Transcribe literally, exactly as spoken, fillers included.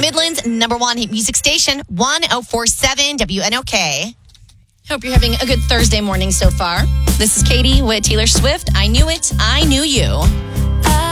Midland's number one hit music station, one oh four point seven W N O K. Hope you're having a good Thursday morning so far. This is Katie with Taylor Swift. I Knew It, I Knew You.